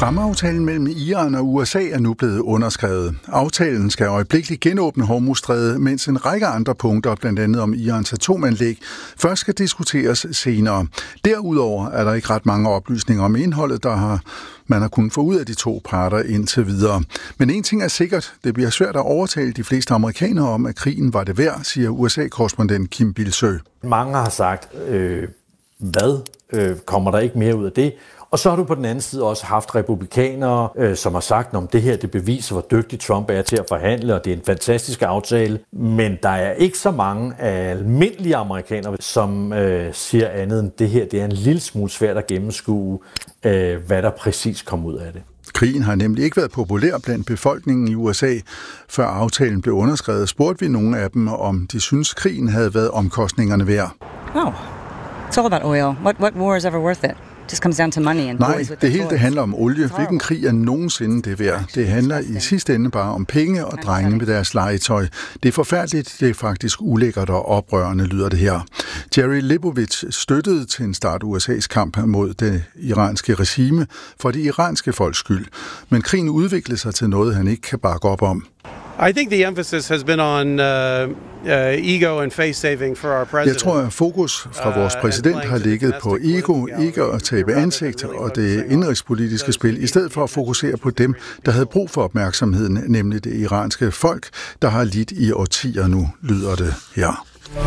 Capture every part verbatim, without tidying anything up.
Rammeaftalen mellem Iran og U S A er nu blevet underskrevet. Aftalen skal øjeblikkeligt genåbne Hormuzstrædet, mens en række andre punkter, blandt andet om Irans atomanlæg, først skal diskuteres senere. Derudover er der ikke ret mange oplysninger om indholdet, der har man har kunnet få ud af de to parter indtil videre. Men en ting er sikkert, det bliver svært at overtale de fleste amerikanere om, at krigen var det værd, siger U S A-korrespondent Kim Bilsøe. Mange har sagt, øh, hvad øh, kommer der ikke mere ud af det? Og så har du på den anden side også haft republikanere, øh, som har sagt, at det her det beviser, hvor dygtig Trump er til at forhandle, og det er en fantastisk aftale. Men der er ikke så mange af almindelige amerikanere, som øh, siger andet end det her. Det er en lille smule svært at gennemskue, øh, hvad der præcis kom ud af det. Krigen har nemlig ikke været populær blandt befolkningen i U S A. Før aftalen blev underskrevet, spurgte vi nogle af dem, om de synes, krigen havde været omkostningerne værd. Oh, it's all about oil. What, what war is ever worth it? Just comes down to money and Nej, det hele det handler om olie. Hvilken krig er nogensinde det værd? Det handler i sidste ende bare om penge og drenge med deres legetøj. Det er forfærdeligt, det er faktisk ulækkert og oprørende, lyder det her. Jerry Leibovitz støttede til en start U S A's kamp mod det iranske regime for det iranske folks skyld. Men krigen udviklede sig til noget, han ikke kan bakke op om. I think the emphasis has been on uh, uh, ego and face saving for our president. Jeg tror, at fokus fra vores præsident har ligget på ego, ikke at tabe ansigt og det indrigspolitiske spil, i stedet for at fokusere på dem, der havde brug for opmærksomheden, nemlig det iranske folk, der har lidt i årtier nu, lyder det her.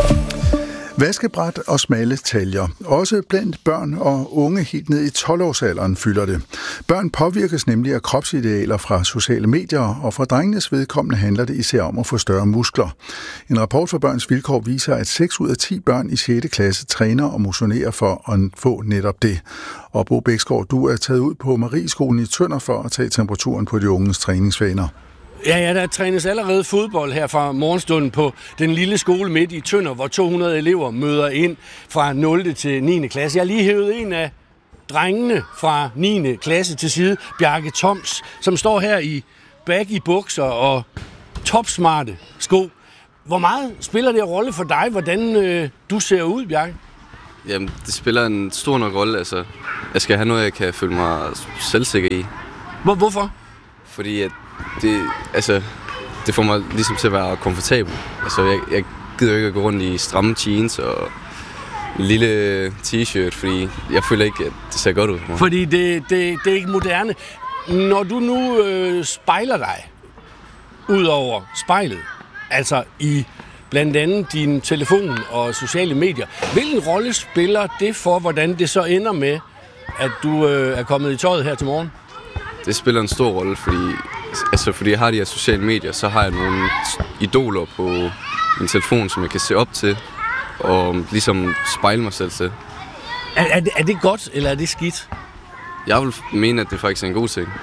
Vaskebræt og smalle taljer. Også blandt børn og unge helt ned i tolv-årsalderen fylder det. Børn påvirkes nemlig af kropsidealer fra sociale medier, og for drengenes vedkommende handler det især om at få større muskler. En rapport fra Børns Vilkår viser, at seks ud af ti børn i sjette klasse træner og motionerer for at få netop det. Og Bo Bæksgaard, du er taget ud på Marieskolen i Tønder for at tage temperaturen på de unges træningsvaner. Ja, ja, der trænes allerede fodbold her fra morgenstunden på den lille skole midt i Tønder, hvor to hundrede elever møder ind fra nul til niende klasse. Jeg har lige hævet en af drengene fra niende klasse til side, Bjarke Toms, som står her i baggy bukser og topsmarte sko. Hvor meget spiller det en rolle for dig, hvordan øh, du ser ud, Bjarke? Jamen, det spiller en stor nok rolle. Altså, jeg skal have noget, jeg kan føle mig selvsikker i. Hvor, hvorfor? Fordi at det, altså, det får mig ligesom til at være komfortabel. Altså, jeg, jeg gider ikke at gå rundt i stramme jeans og en lille t-shirt, fordi jeg føler ikke, at det ser godt ud for mig. Fordi det, det, det er ikke moderne. Når du nu øh, spejler dig ud over spejlet, altså i blandt andet din telefon og sociale medier, hvilken rolle spiller det for, hvordan det så ender med, at du øh, er kommet i tøjet her til morgen? Det spiller en stor rolle, fordi, altså, fordi jeg har de her sociale medier, så har jeg nogle idoler på min telefon, som jeg kan se op til, og ligesom spejle mig selv til. Er, er, det, er det godt, eller er det skidt? Jeg vil mene, at det faktisk er en god ting.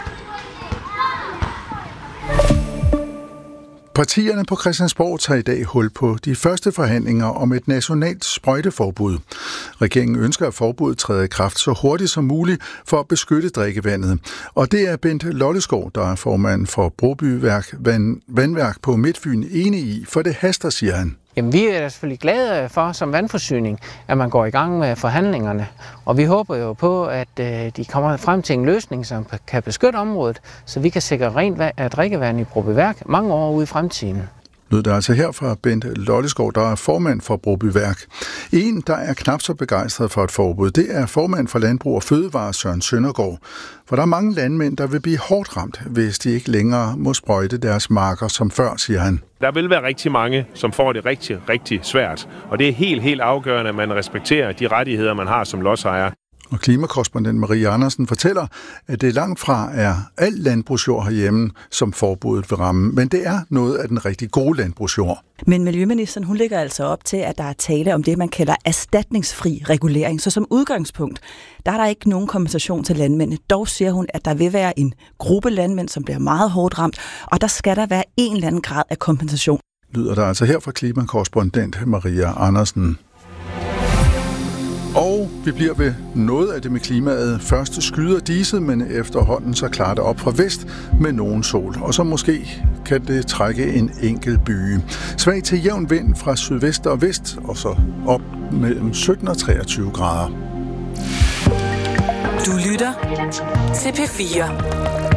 Partierne på Christiansborg tager i dag hul på de første forhandlinger om et nationalt sprøjteforbud. Regeringen ønsker, at forbuddet træder i kraft så hurtigt som muligt for at beskytte drikkevandet. Og det er Bent Lolleskov, der er formand for Brobyværk Vand, Vandværk på Midtfyn, enig i, for det haster, siger han. Jamen, vi er selvfølgelig glade for som vandforsyning, at man går i gang med forhandlingerne. Og vi håber jo på, at øh, de kommer frem til en løsning, som kan beskytte området, så vi kan sikre rent drikkevand i Brobyværk mange år ude i fremtiden. Lød det altså her fra Bent Lolleskov, der er formand for Brobyværk. En, der er knap så begejstret for et forbud, det er formand for Landbrug og Fødevare Søren Søndergaard. For der er mange landmænd, der vil blive hårdt ramt, hvis de ikke længere må sprøjte deres marker som før, siger han. Der vil være rigtig mange, som får det rigtig, rigtig svært. Og det er helt, helt afgørende, at man respekterer de rettigheder, man har som lodsejer. Og klimakorrespondent Marie Andersen fortæller, at det langt fra er al landbrugsjord herhjemme, som forbuddet vil ramme, men det er noget af den rigtig gode landbrugsjord. Men miljøministeren, hun lægger altså op til, at der er tale om det, man kalder erstatningsfri regulering. Så som udgangspunkt, der er der ikke nogen kompensation til landmændene. Dog siger hun, at der vil være en gruppe landmænd, som bliver meget hårdt ramt, og der skal der være en eller anden grad af kompensation. Lyder der altså her fra klimakorrespondent Maria Andersen. Og vi bliver ved noget af det med klimaet. Først skyder diset, men efterhånden så klarer det op fra vest med nogen sol. Og så måske kan det trække en enkelt byge. Svag til jævn vind fra sydvest og vest, og så op mellem sytten og treogtyve grader. Du lytter til P fire.